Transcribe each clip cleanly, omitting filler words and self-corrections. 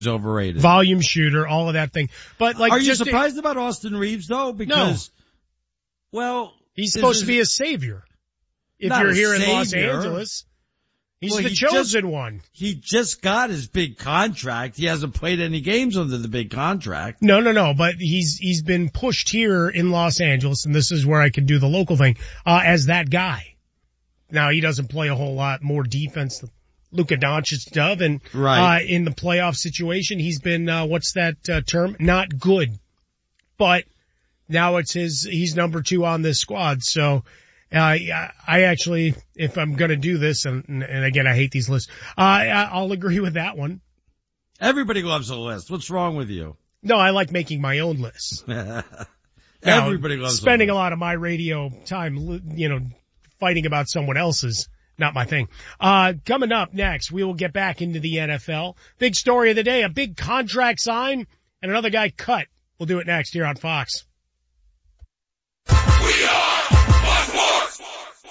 overrated. Volume shooter, all of that thing. But like, are you surprised about Austin Reeves though? Because, well, he's supposed to be a savior. If you're here in Los Angeles, he's the chosen one. He just got his big contract. He hasn't played any games under the big contract. No. But he's been pushed here in Los Angeles, and this is where I can do the local thing, as that guy. Now, he doesn't play a whole lot more defense than Luka Doncic does, and in the playoff situation, he's been, what's that term? Not good. But now he's number 2 on this squad. So, I actually, if I'm gonna do this, and again, I hate these lists, I'll agree with that one. Everybody loves a list. What's wrong with you? No, I like making my own lists. Everybody loves spending a lot of my radio time, fighting about someone else's, not my thing. Coming up next, we will get back into the NFL. Big story of the day, a big contract sign and another guy cut. We'll do it next here on Fox. We are Fox Sports.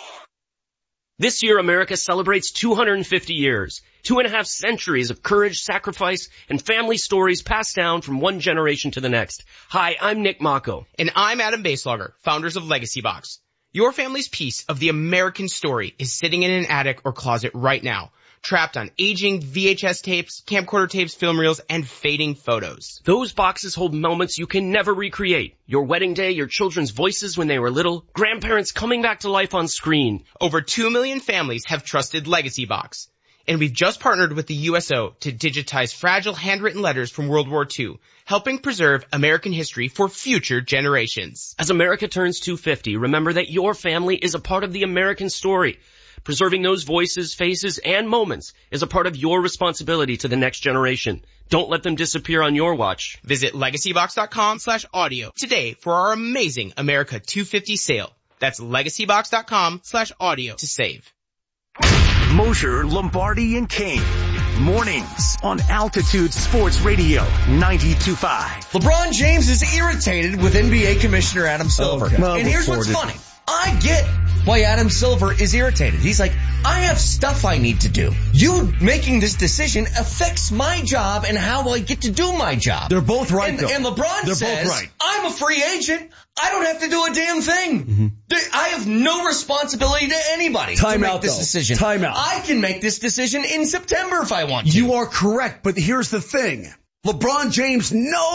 This year, America celebrates 250 years, 2.5 centuries of courage, sacrifice, and family stories passed down from one generation to the next. Hi, I'm Nick Mako. And I'm Adam Baselogger, founders of Legacy Box. Your family's piece of the American story is sitting in an attic or closet right now, trapped on aging VHS tapes, camcorder tapes, film reels, and fading photos. Those boxes hold moments you can never recreate. Your wedding day, your children's voices when they were little, grandparents coming back to life on screen. Over 2 million families have trusted Legacy Box. And we've just partnered with the USO to digitize fragile handwritten letters from World War II, helping preserve American history for future generations. As America turns 250, remember that your family is a part of the American story. Preserving those voices, faces, and moments is a part of your responsibility to the next generation. Don't let them disappear on your watch. Visit legacybox.com/audio today for our amazing America 250 sale. That's legacybox.com/audio to save. Mosher, Lombardi, and Kane. Mornings on Altitude Sports Radio 92.5. LeBron James is irritated with NBA Commissioner Adam Silver. Okay. And here's what's funny. I get why Adam Silver is irritated. He's like, I have stuff I need to do. You making this decision affects my job and how I get to do my job. They're both right, though. And LeBron They're says, both right. I'm a free agent. I don't have to do a damn thing. Mm-hmm. I have no responsibility to anybody to make this decision. Time out. I can make this decision in September if I want to. You are correct, but here's the thing. LeBron James,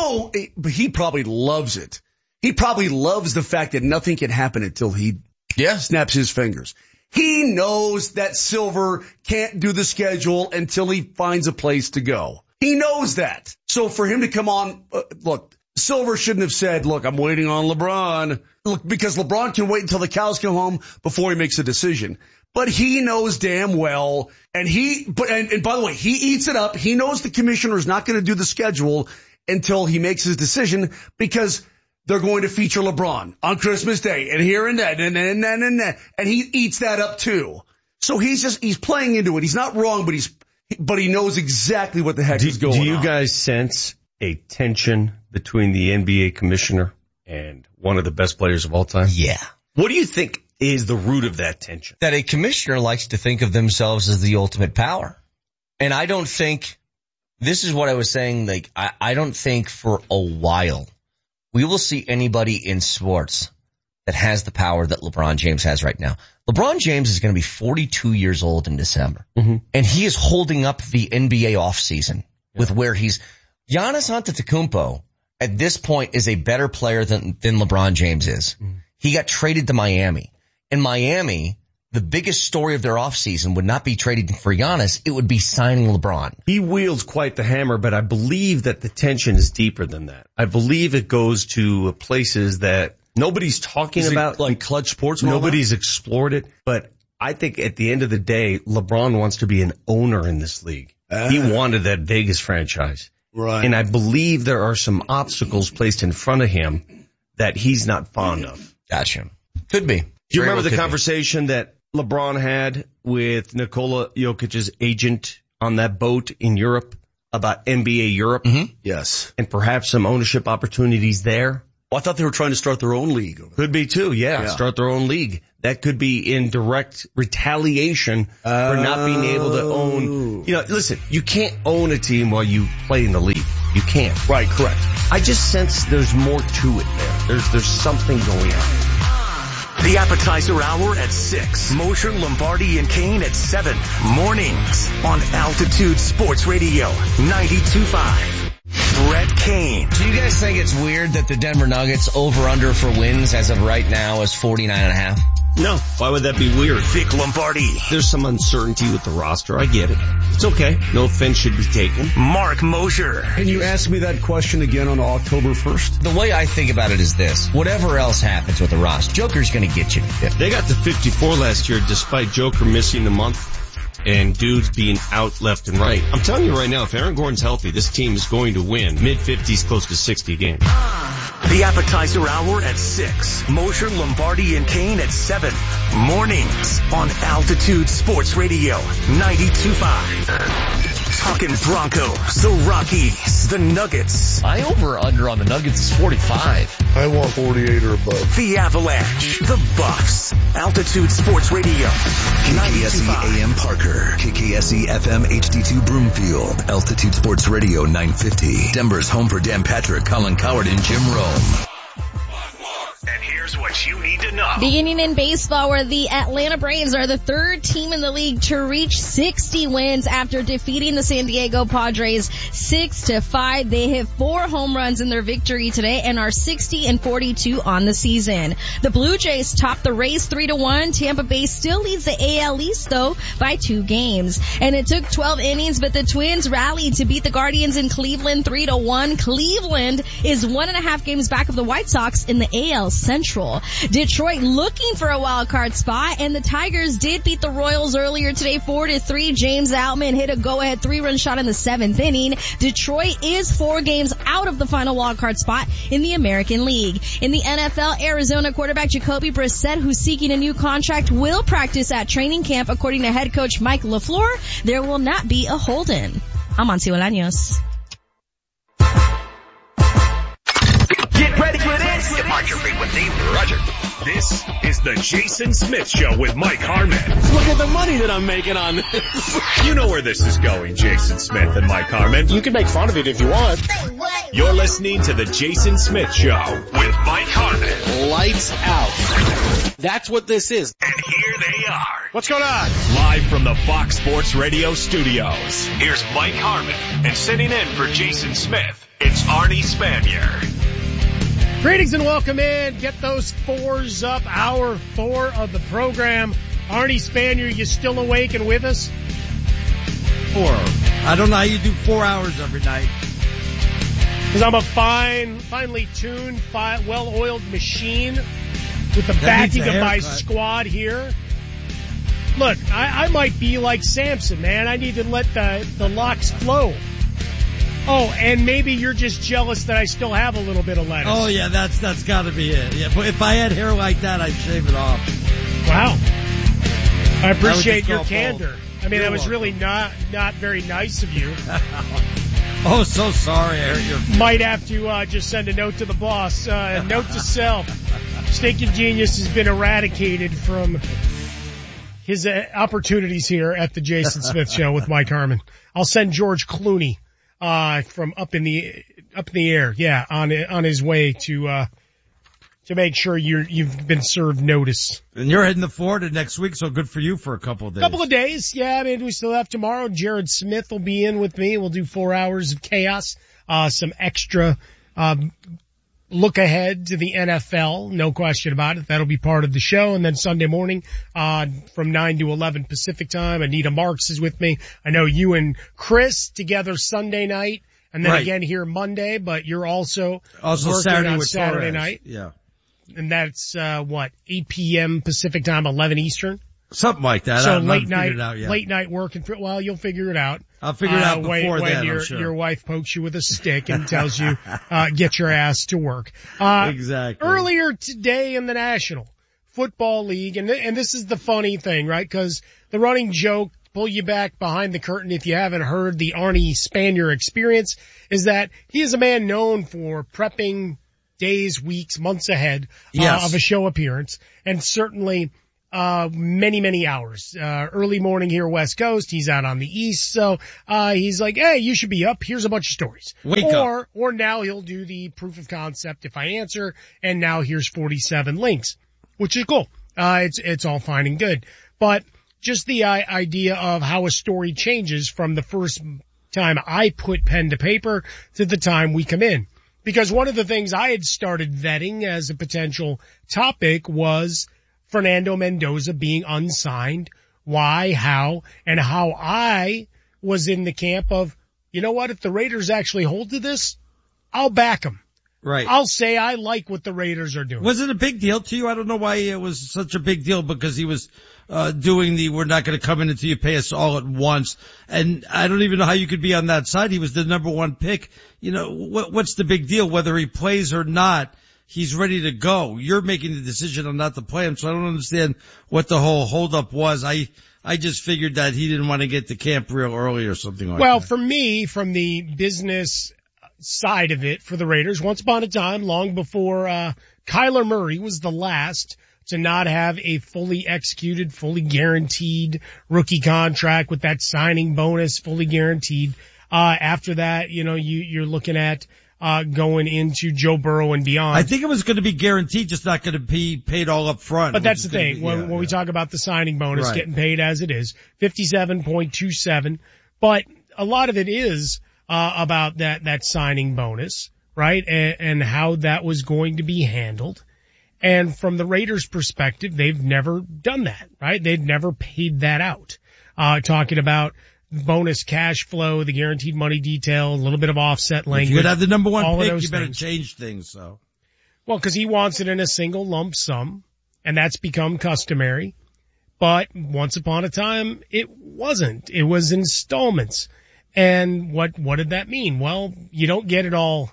but he probably loves it. He probably loves the fact that nothing can happen until he snaps his fingers. He knows that Silver can't do the schedule until he finds a place to go. He knows that. So for him to come on, look, Silver shouldn't have said, look, I'm waiting on LeBron. Look, because LeBron can wait until the cows come home before he makes a decision. But he knows damn well, and by the way, he eats it up. He knows the commissioner is not going to do the schedule until he makes his decision because they're going to feature LeBron on Christmas Day and here and that and he eats that up too. So he's playing into it. He's not wrong, but he knows exactly what the heck is going on. Do you guys sense a tension between the NBA commissioner and one of the best players of all time? Yeah. What do you think is the root of that tension? That a commissioner likes to think of themselves as the ultimate power. And I don't think, this is what I was saying, like, I don't think for a while we will see anybody in sports that has the power that LeBron James has right now. LeBron James is going to be 42 years old in December. Mm-hmm. And he is holding up the NBA offseason with where Giannis Antetokounmpo at this point is a better player than LeBron James is. Mm-hmm. He got traded to Miami. In Miami, the biggest story of their offseason would not be trading for Giannis. It would be signing LeBron. He wields quite the hammer, but I believe that the tension is deeper than that. I believe it goes to places that nobody's talking about. Like clutch sports? Nobody's explored it. But I think at the end of the day, LeBron wants to be an owner in this league. He wanted that Vegas franchise. Right. And I believe there are some obstacles placed in front of him that he's not fond of. Gotcha. Could be. Do you remember the conversation that LeBron had with Nikola Jokic's agent on that boat in Europe about NBA Europe? Mm-hmm. Yes. And perhaps some ownership opportunities there? Oh, I thought they were trying to start their own league. Could be too, yeah. Start their own league. That could be in direct retaliation for not being able to own. Listen, you can't own a team while you play in the league. You can't. Right, correct. I just sense there's more to it there. There's something going on. The appetizer hour at 6. Mosher, Lombardi, and Kane at 7. Mornings on Altitude Sports Radio 92.5. Brett Kane. Do you guys think it's weird that the Denver Nuggets over-under for wins as of right now is 49.5? No. Why would that be weird? Vic Lombardi. There's some uncertainty with the roster. I get it. It's okay. No offense should be taken. Mark Mosher. Can you ask me that question again on October 1st? The way I think about it is this. Whatever else happens with the roster, Joker's going to get you to 50. They got to 54 last year despite Joker missing a month and dudes being out left and right. I'm telling you right now, if Aaron Gordon's healthy, this team is going to win mid-50s, close to 60 games. The appetizer hour at 6. Mosher, Lombardi, and Kane at 7. Mornings on Altitude Sports Radio 92.5. Talking Broncos, the Rockies, the Nuggets. My over-under on the Nuggets is 45. I want 48 or above. The Avalanche, the Buffs. Altitude Sports Radio. KKSE AM Parker, KKSE FM HD2 Broomfield, Altitude Sports Radio 950. Denver's home for Dan Patrick, Colin Coward, and Jim Rome. And here's what you need to know. Beginning in baseball, where the Atlanta Braves are the third team in the league to reach 60 wins after defeating the San Diego Padres 6-5. They hit 4 home runs in their victory today and are 60-42 on the season. The Blue Jays topped the Rays 3-1. Tampa Bay still leads the AL East though by 2 games. And it took 12 innings, but the Twins rallied to beat the Guardians in Cleveland 3-1. Cleveland is 1.5 games back of the White Sox in the AL Central. Detroit looking for a wild card spot, and the Tigers did beat the Royals earlier today 4-3. James Outman hit a go-ahead 3-run shot in the 7th inning. Detroit is 4 games out of the final wild card spot in the American League. In the NFL, Arizona quarterback Jacoby Brissett, who's seeking a new contract, will practice at training camp. According to head coach Mike LaFleur, there will not be a hold-in. I'm Amancio Bolaños. Get ready for this. Departure frequency, Roger. This is the Jason Smith Show with Mike Harmon. Look at the money that I'm making on this. You know where this is going, Jason Smith and Mike Harmon. You can make fun of it if you want. You're listening to the Jason Smith Show with Mike Harmon. Lights out. That's what this is. And here they are. What's going on? Live from the Fox Sports Radio studios. Here's Mike Harmon. And sitting in for Jason Smith, it's Arnie Spanier. Greetings and welcome in. Get those 4s up. Hour 4 of the program. Arnie Spanier, you still awake and with us? 4. I don't know how you do 4 hours every night. Because I'm a finely tuned, well-oiled machine with the backing of my squad here. Look, I might be like Samson, man. I need to let the locks flow. Oh, and maybe you're just jealous that I still have a little bit of lettuce. Oh yeah, that's gotta be it. Yeah, but if I had hair like that, I'd shave it off. Wow. I appreciate your candor. I mean, that was really not very nice of you. Oh, so sorry. Might have to just send a note to the boss. Note to self. Stinking Genius has been eradicated from his opportunities here at the Jason Smith Show with Mike Harmon. I'll send George Clooney from up in the air, yeah, on his way to make sure you've been served notice. And you're heading to Florida next week, so good for you for a couple of days. Couple of days, yeah. I mean, we still have tomorrow. Jared Smith will be in with me. We'll do 4 hours of chaos, some extra look ahead to the NFL, no question about it. That'll be part of the show. And then Sunday morning, from 9 to 11 Pacific time, Anita Marks is with me. I know you and Chris together Sunday night, and then again here Monday, but you're also working Saturday on with Saturday Torres. Night. Yeah. And that's, 8 p.m. Pacific time, 11 Eastern? Something like that. So I haven't late figured it out yet. late night working for, well, you'll figure it out. I'll figure it out before when then, your, I'm sure. your wife pokes you with a stick and tells you, get your ass to work. Exactly. Earlier today in the National Football League, and this is the funny thing, right? Cause the running joke, pull you back behind the curtain if you haven't heard the Arnie Spanier experience, is that he is a man known for prepping days, weeks, months ahead Yes. of a show appearance, and certainly many hours. Early morning here, West Coast. He's out on the East, so he's like, "Hey, you should be up. Here's a bunch of stories." Or now he'll do the proof of concept if I answer, and now here's 47 links, which is cool. It's all fine and good, but just the idea of how a story changes from the first time I put pen to paper to the time we come in. Because one of the things I had started vetting as a potential topic was Fernando Mendoza being unsigned, why, how, and how I was in the camp of, you know what, if the Raiders actually hold to this, I'll back them. Right. I'll say I like what the Raiders are doing. Was it a big deal to you? I don't know why it was such a big deal, because he was doing the "we're not going to come in until you pay us all at once." And I don't even know how you could be on that side. He was the number one pick. You know, what's the big deal? Whether he plays or not, he's ready to go. You're making the decision on not to play him, so I don't understand what the whole holdup was. I just figured that he didn't want to get to camp real early or something like that. Well, for me, from the business side of it for the Raiders, once upon a time, long before Kyler Murray was the last to not have a fully executed, fully guaranteed rookie contract with that signing bonus fully guaranteed. After that, you know, you're looking at going into Joe Burrow and beyond. I think it was going to be guaranteed, just not going to be paid all up front. But that's the thing. When we talk about the signing bonus getting paid as it is, 57.27. But a lot of it is about that signing bonus, right? And how that was going to be handled. And from the Raiders' perspective, they've never done that, right? They've never paid that out. Talking about bonus cash flow, the guaranteed money detail, a little bit of offset language. If you would have the number one all pick, of those you better things. change things, so. Well, because he wants it in a single lump sum, and that's become customary. But once upon a time, it wasn't. It was installments. And what did that mean? Well, you don't get it all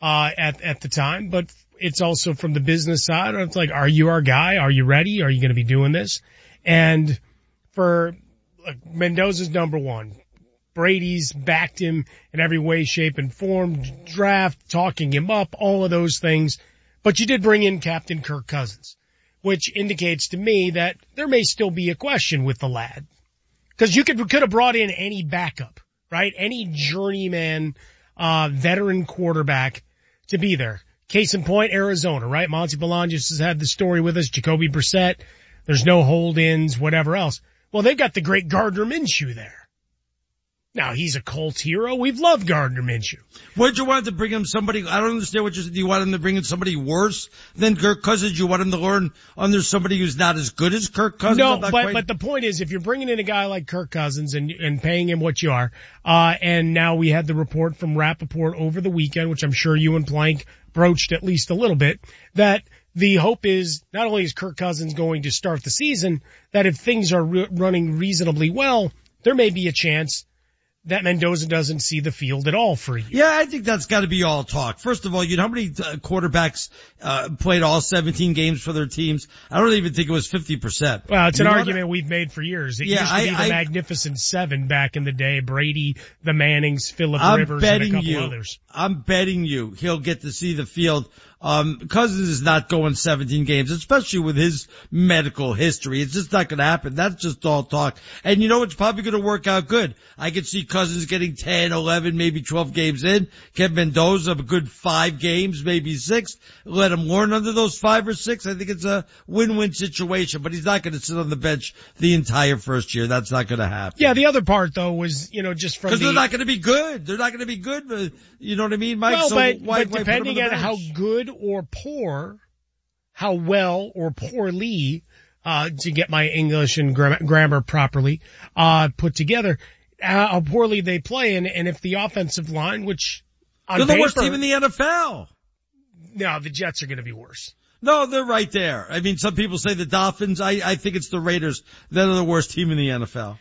at the time, but it's also from the business side. It's like, are you our guy? Are you ready? Are you going to be doing this? And for Mendoza's number one. Brady's backed him in every way, shape, and form. Draft, talking him up, all of those things. But you did bring in Captain Kirk Cousins, which indicates to me that there may still be a question with the lad. Because you could have brought in any backup, right? Any journeyman, veteran quarterback to be there. Case in point, Arizona, right? Monty Bolaños has had the story with us. Jacoby Brissett. There's no hold-ins, whatever else. Well, they've got the great Gardner Minshew there. Now, he's a Colts hero. We've loved Gardner Minshew. Would you want to bring him somebody? I don't understand what you said. Do you want him to bring in somebody worse than Kirk Cousins? You want him to learn under somebody who's not as good as Kirk Cousins? No, but the point is, if you're bringing in a guy like Kirk Cousins and paying him what you are, and now we had the report from Rappaport over the weekend, which I'm sure you and Plank broached at least a little bit, that the hope is not only is Kirk Cousins going to start the season, that if things are running reasonably well, there may be a chance that Mendoza doesn't see the field at all for you. Yeah, I think that's got to be all talk. First of all, you know how many quarterbacks played all 17 games for their teams? I don't even think it was 50%. Well, it's an argument we've made for years. It used to be the Magnificent Seven back in the day. Brady, the Mannings, Phillip Rivers, and a couple others. I'm betting you he'll get to see the field. Cousins is not going 17 games, especially with his medical history. It's just not going to happen. That's just all talk. And you know it's probably going to work out good. I could see Cousins getting 10, 11, maybe 12 games in. Get Mendoza a good 5 games, maybe 6. Let him learn under those 5 or 6. I think it's a win-win situation, but he's not going to sit on the bench the entire first year. That's not going to happen. Yeah, the other part though was, just from because they're not going to be good. They're not going to be good. But, you know what I mean, Mike? Well, so but depending on how good or poor, how well or poorly, to get my English and grammar properly, put together, how poorly they play, and if the offensive line, which on they're paper, the worst team in the NFL. No, the Jets are going to be worse. No, they're right there. I mean, some people say the Dolphins. I think it's the Raiders that are the worst team in the NFL.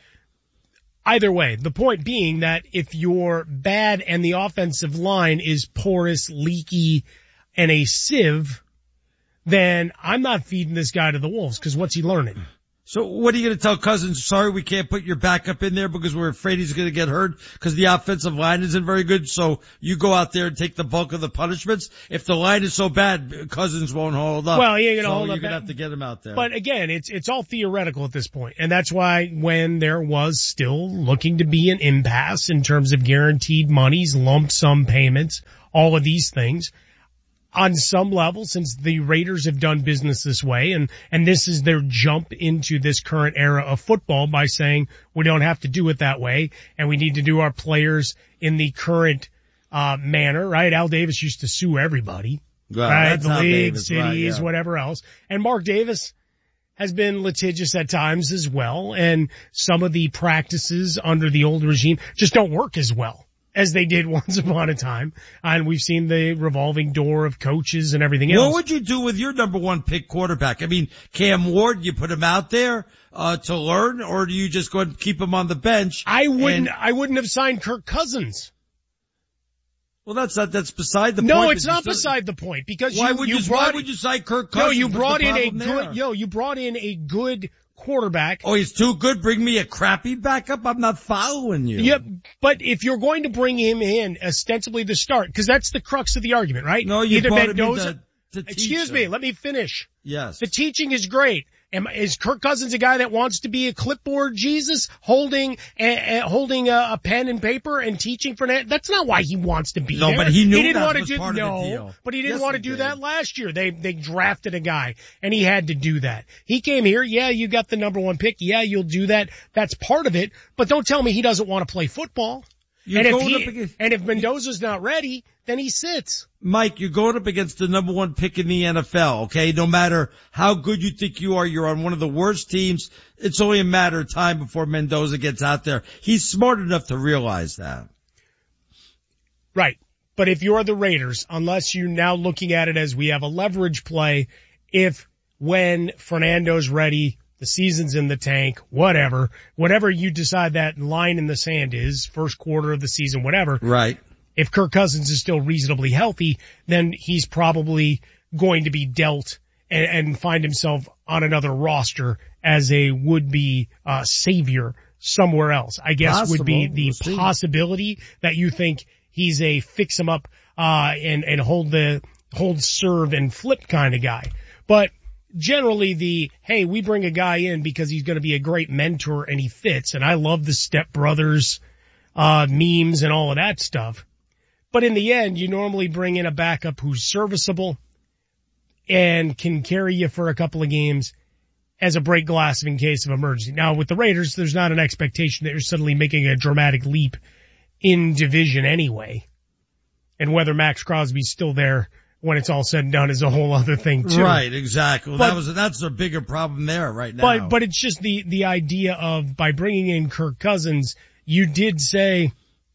Either way, the point being that if you're bad and the offensive line is porous, leaky, and a sieve, then I'm not feeding this guy to the wolves, because what's he learning? So what are you going to tell Cousins? Sorry, we can't put your backup in there because we're afraid he's going to get hurt because the offensive line isn't very good. So you go out there and take the bulk of the punishments. If the line is so bad, Cousins won't hold up. Well, he ain't going to hold up. You're going to have to get him out there. But again, it's all theoretical at this point. And that's why when there was still looking to be an impasse in terms of guaranteed monies, lump sum payments, all of these things, on some level, since the Raiders have done business this way, and this is their jump into this current era of football by saying we don't have to do it that way, and we need to do our players in the current manner, right? Al Davis used to sue everybody, right? The league, cities, whatever else. And Mark Davis has been litigious at times as well, and some of the practices under the old regime just don't work as well as they did once upon a time. And we've seen the revolving door of coaches and everything else. What would you do with your number one pick quarterback? I mean, Cam Ward, you put him out there, to learn, or do you just go and keep him on the bench? I wouldn't have signed Kirk Cousins. Well, that's beside the point. No, it's not beside the point because why would you sign Kirk Cousins? No, you brought in a good quarterback. Oh, he's too good. Bring me a crappy backup. I'm not following you. Yep. But if you're going to bring him in ostensibly to start, because that's the crux of the argument, right? No, you either brought Mendoza. him to teach Excuse me. Let me finish. Yes. The teaching is great. Is Kirk Cousins a guy that wants to be a clipboard Jesus, holding a pen and paper and teaching for that? That's not why he wants to be there. No, but he knew he didn't that want was to do, part no, of the deal. But he didn't Yes, want to do that last year. They drafted a guy and he had to do that. He came here. Yeah, you got the number one pick. Yeah, you'll do that. That's part of it. But don't tell me he doesn't want to play football. And if Mendoza's not ready, then he sits. Mike, you're going up against the number one pick in the NFL, okay? No matter how good you think you are, you're on one of the worst teams. It's only a matter of time before Mendoza gets out there. He's smart enough to realize that. Right. But if you're the Raiders, unless you're now looking at it as we have a leverage play, when Fernando's ready, the season's in the tank, whatever you decide that line in the sand is, first quarter of the season, whatever. Right. If Kirk Cousins is still reasonably healthy, then he's probably going to be dealt and find himself on another roster as a would-be savior somewhere else. I guess would be the possibility that you think he's a fix him up and hold serve and flip kind of guy. But generally hey, we bring a guy in because he's going to be a great mentor and he fits. And I love the Step Brothers, memes and all of that stuff. But in the end, you normally bring in a backup who's serviceable and can carry you for a couple of games as a break glass in case of emergency. Now with the Raiders, there's not an expectation that you're suddenly making a dramatic leap in division anyway. And whether Max Crosby's still there when it's all said and done is a whole other thing too. Right, exactly. That's a bigger problem there right now. But it's just the idea of by bringing in Kirk Cousins, you did say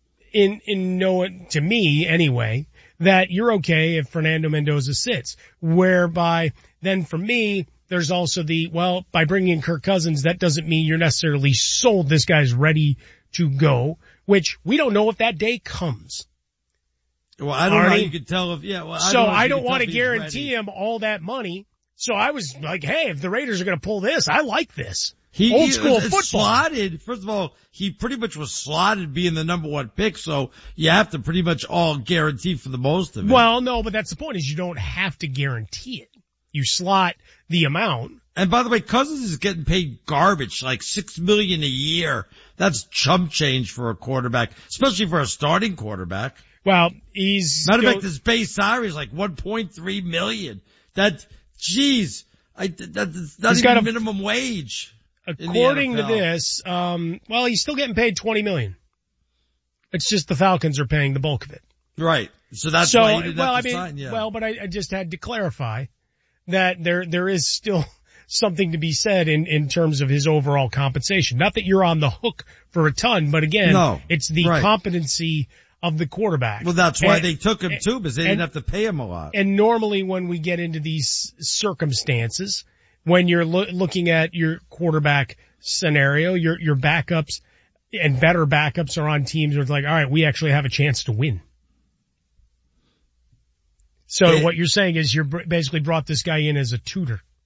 to me anyway, that you're okay if Fernando Mendoza sits. Whereby then for me, there's also by bringing in Kirk Cousins, that doesn't mean you're necessarily sold this guy's ready to go, which we don't know if that day comes. Well, I don't know how you could tell I don't want to guarantee him all that money. So I was like, hey, if the Raiders are going to pull this, I like this. Old school football. Slotted. First of all, he pretty much was slotted being the number one pick, so you have to pretty much all guarantee for the most of it. Well, no, but that's the point is you don't have to guarantee it. You slot the amount. And by the way, Cousins is getting paid garbage, like $6 million a year. That's chump change for a quarterback, especially for a starting quarterback. Well, matter of fact, his base salary is like $1.3 million. That's not even minimum wage. According to this, he's still getting paid $20 million. It's just the Falcons are paying the bulk of it. Right. So that's why he didn't have to sign. Yeah. Well, but I just had to clarify that there is still something to be said in terms of his overall compensation. Not that you're on the hook for a ton, but again, it's the competency of the quarterback. Well, that's why they took him too, because they didn't have to pay him a lot. And normally when we get into these circumstances, when you're looking at your quarterback scenario, your backups and better backups are on teams where it's like, all right, we actually have a chance to win. So what you're saying is you're basically brought this guy in as a tutor.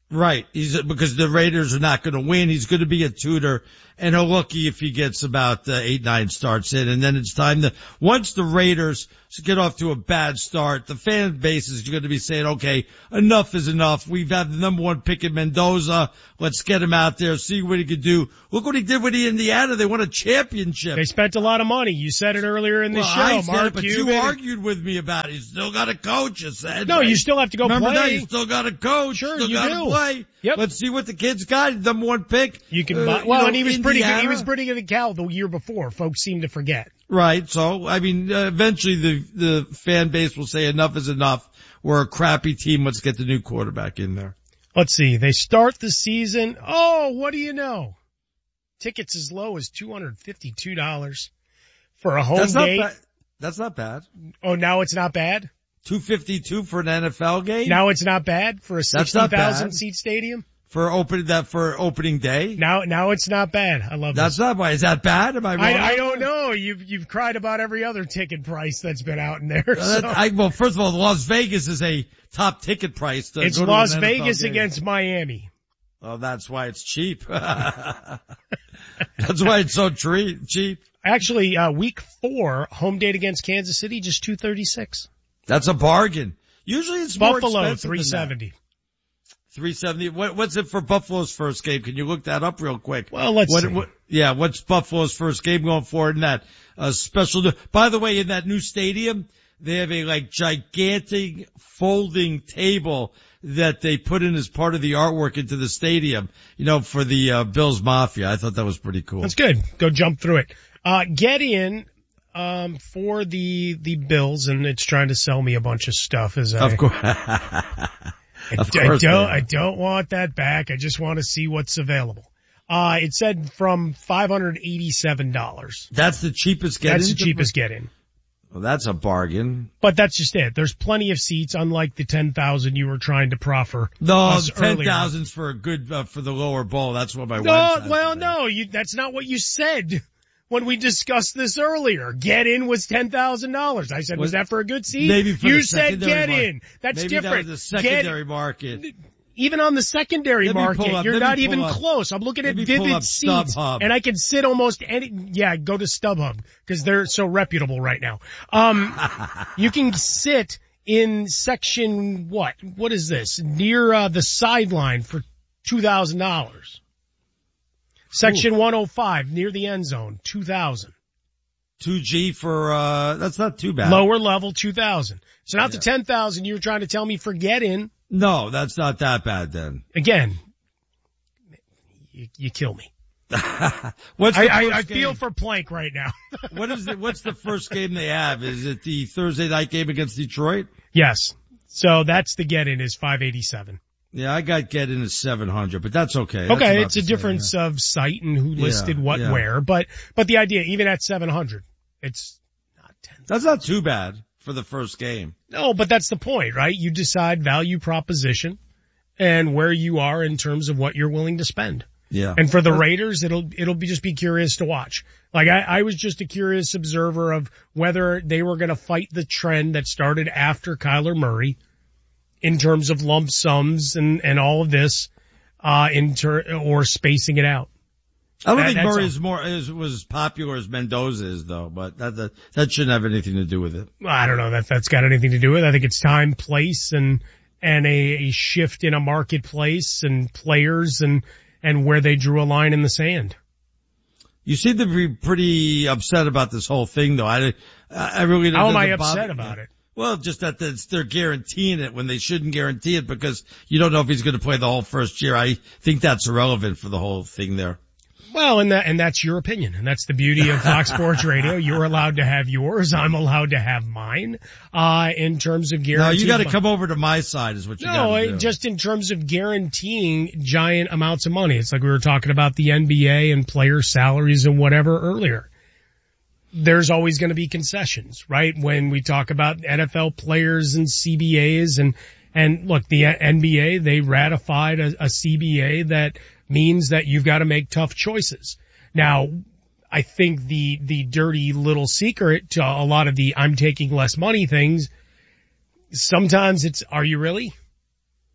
Right. Because the Raiders are not going to win. He's going to be a tutor, and he'll lucky if he gets about 8-9 starts in. And then it's time once the Raiders get off to a bad start, the fan base is going to be saying, okay, enough is enough. We've had the number 1 pick in Mendoza. Let's get him out there, see what he could do. Look what he did with Indiana. They won a championship. They spent a lot of money. You said it earlier in the show, I said Mark. it, but you argued with me about it. You still got a coach, you said. No, right? you still have to go Remember play. That? You still got a coach. Sure, still you got do. to play. Yep. Let's see what the kid's got. Number 1 pick. You can buy, well, and he was pretty good. He was Indiana. pretty good at Cal the year before. Folks seem to forget. Right. So, I mean, eventually the fan base will say enough is enough. We're a crappy team. Let's get the new quarterback in there. Let's see. They start the season. Oh, what do you know? Tickets as low as $252 for a home game. That's not bad. Oh, now it's not bad? $252 for an NFL game? Now it's not bad for a 60,000 seat stadium? For opening day? Now it's not bad. I love That's not bad. Is that bad? Am I wrong? I don't know. You've cried about every other ticket price that's been out in there. So. Well, first of all, Las Vegas is a top ticket price. It's Las Vegas against Miami. Well, that's why it's cheap. That's why it's so cheap. Actually, week 4, home date against Kansas City, just $236. That's a bargain. Usually it's Buffalo, more expensive $370. $370. What's it for Buffalo's first game? Can you look that up real quick? Well, let's see. What's Buffalo's first game going for in that special? By the way, in that new stadium, they have a gigantic folding table that they put in as part of the artwork into the stadium, for the Bills Mafia. I thought that was pretty cool. That's good. Go jump through it. Get in for the Bills, and it's trying to sell me a bunch of stuff Of course. I don't want that back. I just want to see what's available. It said from $587. That's the cheapest get-in? That's the cheapest get-in. Well, that's a bargain. But that's just it. There's plenty of seats, unlike the 10,000 you were trying to proffer. No, 10,000's for a good, for the lower bowl. That's what my wife said. Well, no, that's not what you said when we discussed this earlier. Get in was $10,000. I said, was that for a good seat? Maybe for you the said get market. in. That's maybe different. That was the secondary market. Even on the secondary market, you're not even close. I'm looking at Vivid Seats, and I can sit almost go to StubHub, because they're so reputable right now. You can sit in section, what is this? Near, the sideline for $2,000. Section 105, near the end zone, $2,000. 2G for, that's not too bad. Lower level, $2,000. So not the $10,000 you were trying to tell me for get in. No, that's not that bad then. Again, you kill me. I feel for Plank right now. What's the first game they have? Is it the Thursday night game against Detroit? Yes. So that's the get in is $587. Yeah, I got get in at 700, but that's okay. Okay, it's a difference of site and who listed what where, but the idea, even at 700, it's not 10. That's not too bad for the first game. No, but that's the point, right? You decide value proposition and where you are in terms of what you're willing to spend. Yeah. And for the Raiders, it'll just be curious to watch. Like I was just a curious observer of whether they were going to fight the trend that started after Kyler Murray in terms of lump sums and all of this, or spacing it out. I don't think Murray was as popular as Mendoza is though, but that shouldn't have anything to do with it. I don't know that that's got anything to do with it. I think it's time, place, and a shift in a marketplace and players and where they drew a line in the sand. You seem to be pretty upset about this whole thing though. I really don't. How am I upset about it? Well, just that they're guaranteeing it when they shouldn't guarantee it because you don't know if he's going to play the whole first year. I think that's irrelevant for the whole thing there. Well, and that's your opinion, and that's the beauty of Fox Sports Radio. You're allowed to have yours. I'm allowed to have mine. In terms of guaranteeing. No, you got to come over to my side, is what you got to do. Just in terms of guaranteeing giant amounts of money. It's like we were talking about the NBA and player salaries and whatever earlier. There's always going to be concessions, right? When we talk about NFL players and CBAs and look, the NBA, they ratified a CBA that means that you've got to make tough choices. Now, I think the dirty little secret to a lot of the I'm taking less money things, sometimes it's, are you really?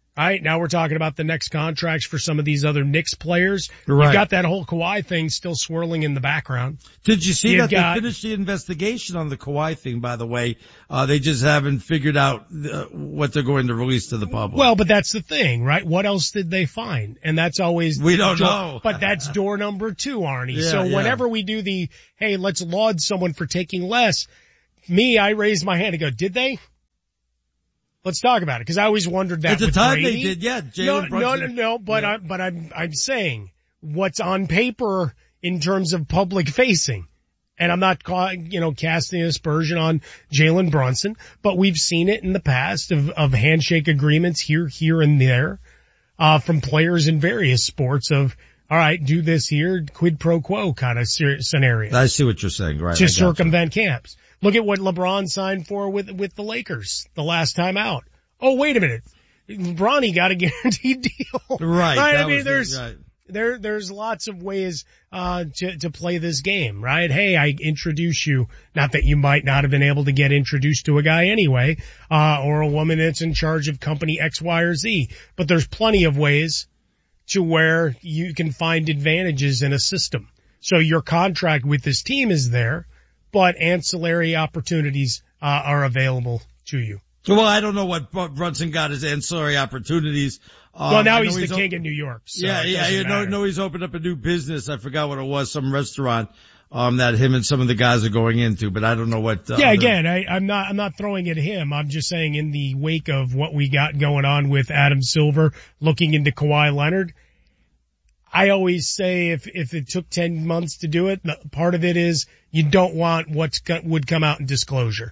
All right, now we're talking about the next contracts for some of these other Knicks players. Right. You've got that whole Kawhi thing still swirling in the background. Did you see that they finished the investigation on the Kawhi thing, by the way? They just haven't figured out what they're going to release to the public. Well, but that's the thing, right? What else did they find? And that's always... We don't know. But that's door number 2, Arnie. Yeah, so whenever we do the, hey, let's laud someone for taking less, I raise my hand and go, did they? Let's talk about it, because I always wondered that. At the with time Brady. they did, yeah. Jalen Brunson. No. But I'm saying what's on paper in terms of public facing, and I'm not casting aspersion on Jalen Brunson, but we've seen it in the past of handshake agreements here and there, from players in various sports of, all right, do this here, quid pro quo kind of scenario. I see what you're saying, right? To circumvent camps. Look at what LeBron signed for with the Lakers the last time out. Oh, wait a minute. Bronny got a guaranteed deal. Right. I mean, there's lots of ways, to play this game, right? Hey, I introduce you, not that you might not have been able to get introduced to a guy anyway, or a woman that's in charge of company X, Y, or Z, but there's plenty of ways to where you can find advantages in a system. So your contract with this team is there, but ancillary opportunities are available to you. Well, I don't know what Brunson got as ancillary opportunities. Well, now he's the king in New York. So no, he's opened up a new business. I forgot what it was, some restaurant that him and some of the guys are going into, but I don't know what. Again, I'm not throwing it at him. I'm just saying in the wake of what we got going on with Adam Silver looking into Kawhi Leonard. I always say if it took 10 months to do it, part of it is you don't want what would come out in disclosure.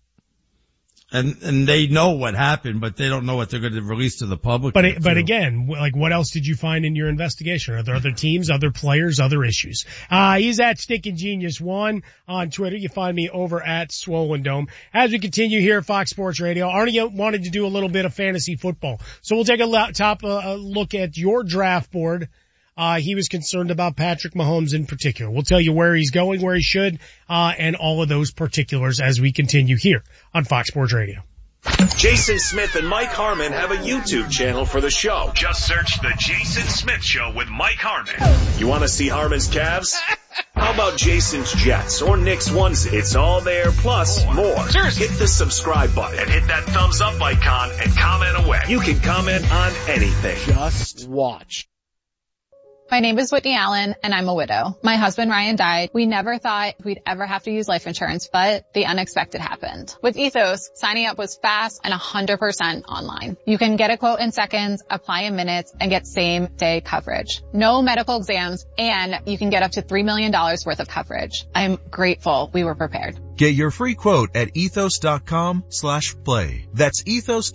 And they know what happened, but they don't know what they're going to release to the public. But again, like what else did you find in your investigation? Are there other teams, other players, other issues? He's at Stickin' Genius 1 on Twitter. You find me over at Swollen Dome. As we continue here at Fox Sports Radio, Arnie wanted to do a little bit of fantasy football. So we'll take a look at your draft board. He was concerned about Patrick Mahomes in particular. We'll tell you where he's going, where he should, and all of those particulars as we continue here on Fox Sports Radio. Jason Smith and Mike Harmon have a YouTube channel for the show. Just search The Jason Smith Show with Mike Harmon. You want to see Harmon's calves? How about Jason's Jets or Nick's onesie? It's all there, plus more. Seriously. Hit the subscribe button and hit that thumbs up icon and comment away. You can comment on anything. Just watch. My name is Whitney Allen, and I'm a widow. My husband, Ryan, died. We never thought we'd ever have to use life insurance, but the unexpected happened. With Ethos, signing up was fast and 100% online. You can get a quote in seconds, apply in minutes, and get same-day coverage. No medical exams, and you can get up to $3 million worth of coverage. I'm grateful we were prepared. Get your free quote at ethos.com/play. That's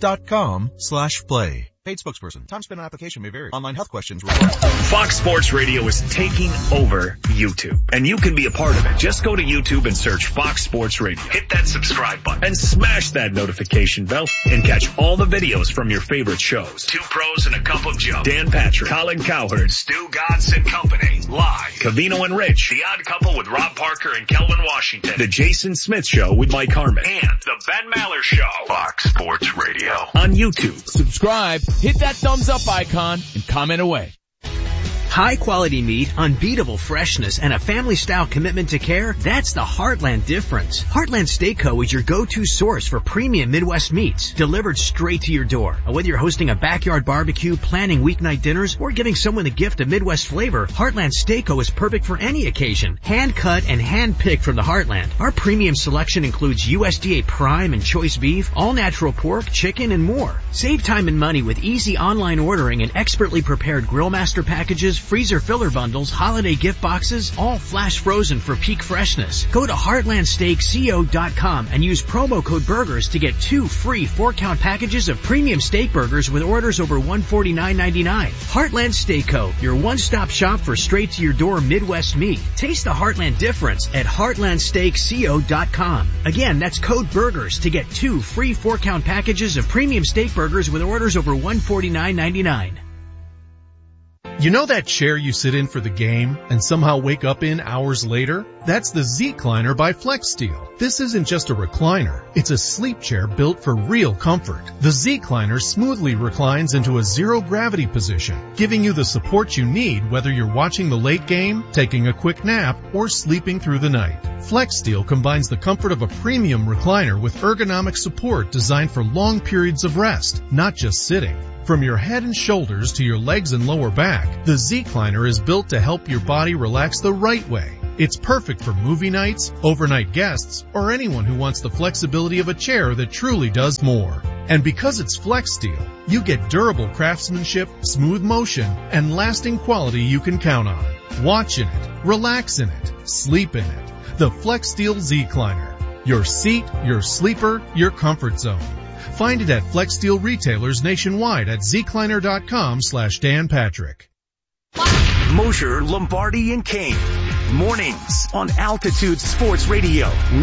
ethos.com/play. Paid spokesperson. Time spent on application may vary. Online health questions required. Fox Sports Radio is taking over YouTube, and you can be a part of it. Just go to YouTube and search Fox Sports Radio. Hit that subscribe button and smash that notification bell and catch all the videos from your favorite shows. Two Pros and a Cup of Joe. Dan Patrick, Colin Cowherd, Stu Godson and Company. Live. Covino and Rich. The Odd Couple with Rob Parker and Kelvin Washington. The Jason Smith Show with Mike Harmon. And The Ben Maller Show. Fox Sports Radio. On YouTube. Subscribe. Hit that thumbs up icon and comment away. High quality meat, unbeatable freshness, and a family style commitment to care, that's the Heartland difference. Heartland Steak Co. is your go-to source for premium Midwest meats, delivered straight to your door. Whether you're hosting a backyard barbecue, planning weeknight dinners, or giving someone a gift of Midwest flavor, Heartland Steak Co. is perfect for any occasion. Hand cut and hand picked from the Heartland. Our premium selection includes USDA prime and choice beef, all natural pork, chicken, and more. Save time and money with easy online ordering and expertly prepared Grillmaster packages, freezer filler bundles, holiday gift boxes, all flash frozen for peak freshness. Go to heartlandsteakco.com and use promo code BURGERS to get 2 free 4-count packages of premium steak burgers with orders over $149.99. Heartland Steak Co., your one-stop shop for straight-to-your-door Midwest meat. Taste the Heartland difference at heartlandsteakco.com. Again, that's code BURGERS to get 2 free 4-count packages of premium steak burgers with orders over $149.99. You know that chair you sit in for the game and somehow wake up in hours later? That's the Z-Cliner by FlexSteel. This isn't just a recliner. It's a sleep chair built for real comfort. The Z-Cliner smoothly reclines into a zero-gravity position, giving you the support you need whether you're watching the late game, taking a quick nap, or sleeping through the night. FlexSteel combines the comfort of a premium recliner with ergonomic support designed for long periods of rest, not just sitting. From your head and shoulders to your legs and lower back, the Z-Cliner is built to help your body relax the right way. It's perfect for movie nights, overnight guests, or anyone who wants the flexibility of a chair that truly does more. And because it's FlexSteel, you get durable craftsmanship, smooth motion, and lasting quality you can count on. Watch in it, relax in it, sleep in it. The FlexSteel Z-Cliner. Your seat, your sleeper, your comfort zone. Find it at FlexSteel retailers nationwide at zcliner.com/Dan Patrick. Mosher, Lombardi, and Kane. Mornings on Altitude Sports Radio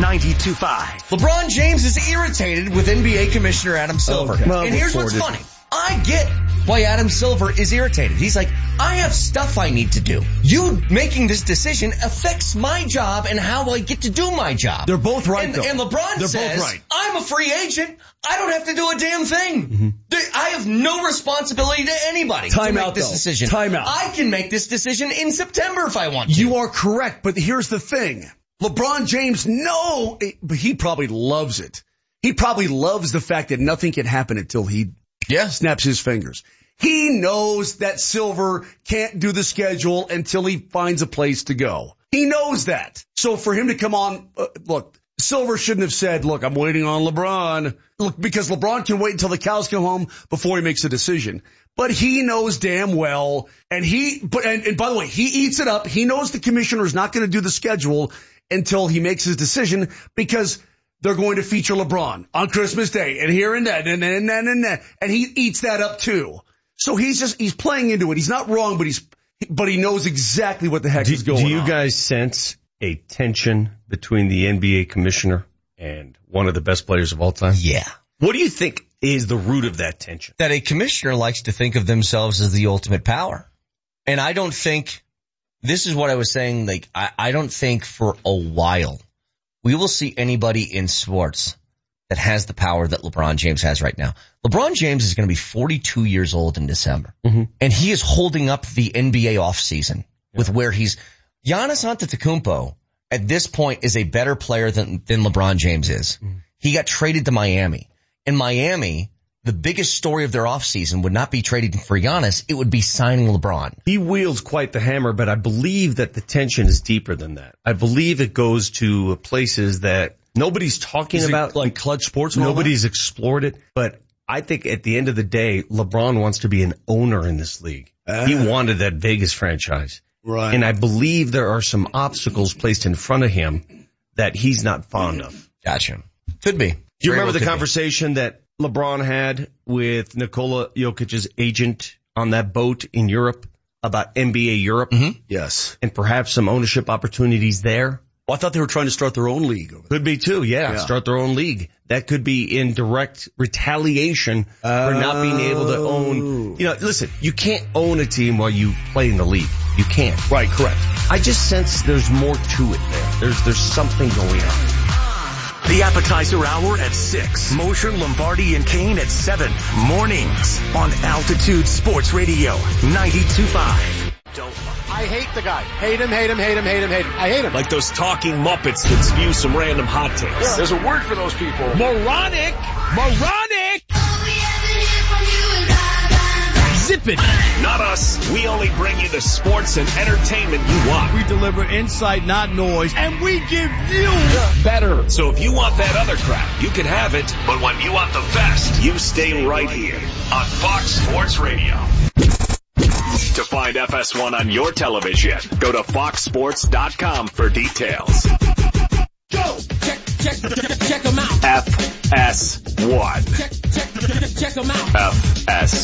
92.5. LeBron James is irritated with NBA Commissioner Adam Silver. Okay. Well, and here's what's funny. I get why Adam Silver is irritated. He's like, I have stuff I need to do. You making this decision affects my job and how I get to do my job. They're both right, though. And LeBron They're says, both right. I'm a free agent. I don't have to do a damn thing. I have no responsibility to anybody to make this decision. Time out. I can make this decision in September if I want to. You are correct, but here's the thing. LeBron James, but he probably loves it. He probably loves the fact that nothing can happen until he snaps his fingers. He knows that Silver can't do the schedule until he finds a place to go. He knows that. So for him to come on, look, Silver shouldn't have said, look, I'm waiting on LeBron. Look, because LeBron can wait until the cows come home before he makes a decision. But he knows damn well, and by the way, he eats it up. He knows the commissioner is not going to do the schedule until he makes his decision because they're going to feature LeBron on Christmas Day and here and that and he eats that up too. So he's playing into it. He's not wrong, but he knows exactly what the heck is going on. Do you guys sense a tension between the NBA commissioner and one of the best players of all time? Yeah. What do you think is the root of that tension? That a commissioner likes to think of themselves as the ultimate power. And I don't think, this is what I was saying, like, I don't think for a while we will see anybody in sports that has the power that LeBron James has right now. LeBron James is going to be 42 years old in December. And he is holding up the NBA offseason with where Giannis Antetokounmpo at this point is a better player than LeBron James is. He got traded to Miami. In Miami, the biggest story of their offseason would not be trading for Giannis. It would be signing LeBron. He wields quite the hammer, but I believe that the tension is deeper than that. I believe it goes to places that nobody's talking about. Like Clutch Sports? Nobody's explored it. But I think at the end of the day, LeBron wants to be an owner in this league. He wanted that Vegas franchise. Right. And I believe there are some obstacles placed in front of him that he's not fond of. Gotcha. Could be. Do you remember the conversation that LeBron had with Nikola Jokic's agent on that boat in Europe about NBA Europe? Yes. And perhaps some ownership opportunities there? Well, I thought they were trying to start their own league. Could be too, yeah. Start their own league. That could be in direct retaliation for not being able to own. You know, listen, you can't own a team while you play in the league. You can't. Right, correct. I just sense there's more to it there. There's something going on. The appetizer hour at 6. Mosher, Lombardi, and Kane at 7. Mornings on Altitude Sports Radio 92.5. I hate the guy. Hate him. I hate him. Like those talking Muppets that spew some random hot takes. Yeah. There's a word for those people. Moronic. Zip it. Not us. We only bring you the sports and entertainment you want. We deliver insight, not noise, and we give you better. So if you want that other crap, you can have it. But when you want the best, you stay right here on Fox Sports Radio. To find FS1 on your television, go to foxsports.com for details. Go! Check them out. FS1. Check them out. FS1.